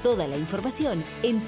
Toda la información en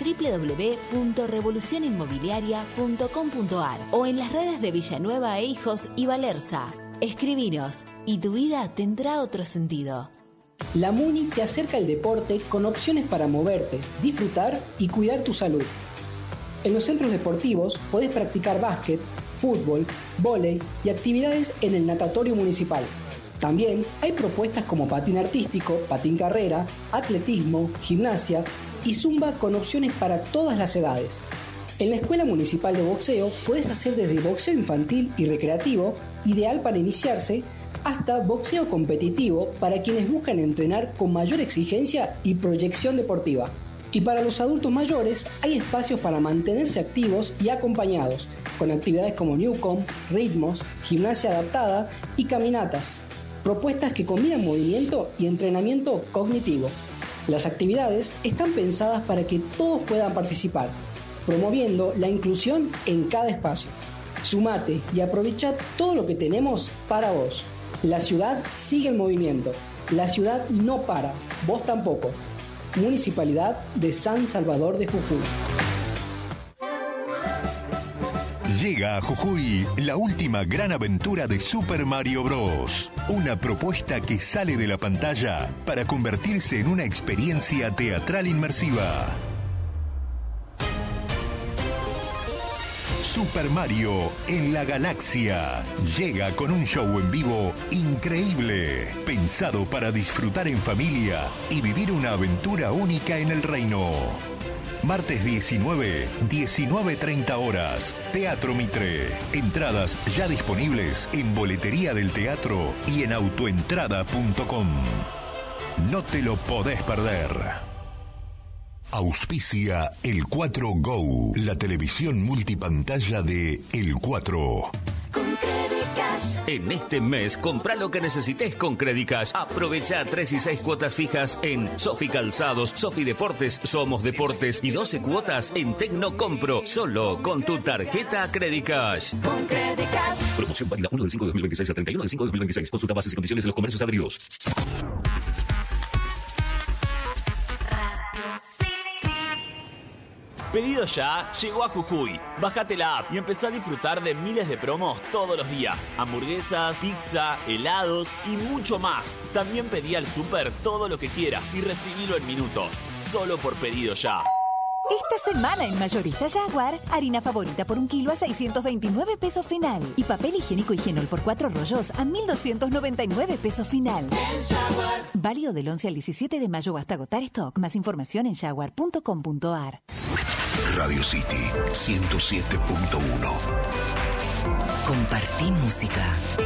www.revolucioninmobiliaria.com.ar o en las redes de Villanueva e Hijos y Valerza. Escribinos y tu vida tendrá otro sentido. La MUNI te acerca al deporte con opciones para moverte, disfrutar y cuidar tu salud. En los centros deportivos podés practicar básquet, fútbol, vóley y actividades en el natatorio municipal. También hay propuestas como patín artístico, patín carrera, atletismo, gimnasia y zumba con opciones para todas las edades. En la Escuela Municipal de Boxeo podés hacer desde boxeo infantil y recreativo, ideal para iniciarse, hasta boxeo competitivo para quienes buscan entrenar con mayor exigencia y proyección deportiva. Y para los adultos mayores hay espacios para mantenerse activos y acompañados, con actividades como Newcom, ritmos, gimnasia adaptada y caminatas. Propuestas que combinan movimiento y entrenamiento cognitivo. Las actividades están pensadas para que todos puedan participar, promoviendo la inclusión en cada espacio. Sumate y aprovecha todo lo que tenemos para vos. La ciudad sigue en movimiento. La ciudad no para. Vos tampoco. Municipalidad de San Salvador de Jujuy. Llega a Jujuy la última gran aventura de Super Mario Bros. Una propuesta que sale de la pantalla para convertirse en una experiencia teatral inmersiva. Super Mario en la Galaxia llega con un show en vivo increíble, pensado para disfrutar en familia y vivir una aventura única en el reino. Martes 19, 19:30 horas, Teatro Mitre. Entradas ya disponibles en boletería del teatro y en autoentrada.com. No te lo podés perder. Auspicia El 4 Go, la televisión multipantalla de El 4. En este mes, compra lo que necesites con Credicash. Aprovecha 3 y 6 cuotas fijas en Sofi Calzados, Sofi Deportes, Somos Deportes y 12 cuotas en Tecno Compro, solo con tu tarjeta Credicash. Con Credicash. Promoción válida 1 del 5 de 2026 a 31 del 5 de 2026. Consulta bases y condiciones de los comercios adheridos. Pedido Ya llegó a Jujuy. Bájate la app y empezá a disfrutar de miles de promos todos los días. Hamburguesas, pizza, helados y mucho más. También pedí al súper todo lo que quieras y recibilo en minutos. Solo por Pedido Ya. Esta semana en Mayorista Jaguar, harina favorita por 1 kilo a 629 pesos final. Y papel higiénico Higienol por 4 rollos a 1.299 pesos final. Válido del 11 al 17 de mayo hasta agotar stock. Más información en jaguar.com.ar. Radio City 107.1. Compartí música.